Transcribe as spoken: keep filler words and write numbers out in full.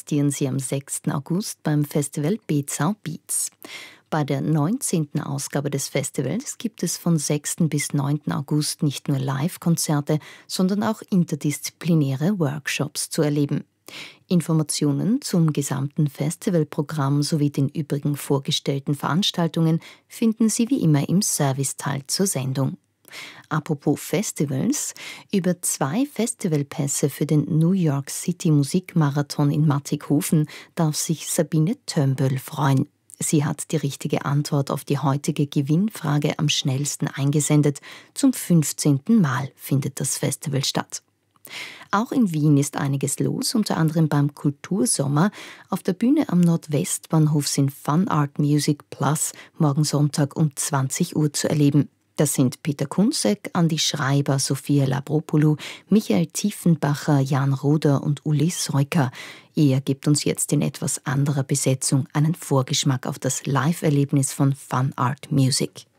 assistieren Sie am sechsten August beim Festival Bezau Beats. Bei der neunzehnten Ausgabe des Festivals gibt es von sechsten bis neunten August nicht nur Live-Konzerte, sondern auch interdisziplinäre Workshops zu erleben. Informationen zum gesamten Festivalprogramm sowie den übrigen vorgestellten Veranstaltungen finden Sie wie immer im Serviceteil zur Sendung. Apropos Festivals, über zwei Festivalpässe für den New York City Musikmarathon in Mattighofen darf sich Sabine Tömböll freuen. Sie hat die richtige Antwort auf die heutige Gewinnfrage am schnellsten eingesendet. Zum fünfzehnten Mal findet das Festival statt. Auch in Wien ist einiges los, unter anderem beim Kultursommer. Auf der Bühne am Nordwestbahnhof sind Fun Art Music Plus morgen Sonntag um zwanzig Uhr zu erleben. Das sind Peter Kunzek, Andi Schreiber, Sophia Labropoulou, Michael Tiefenbacher, Jan Roder und Uli Seuker. Er gibt uns jetzt in etwas anderer Besetzung einen Vorgeschmack auf das Live-Erlebnis von Fun Art Music.